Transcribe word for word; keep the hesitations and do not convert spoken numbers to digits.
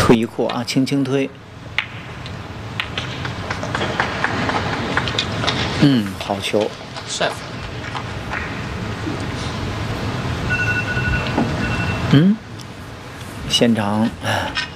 推一扩啊，轻轻推。嗯，好球。 帅服。 嗯，现场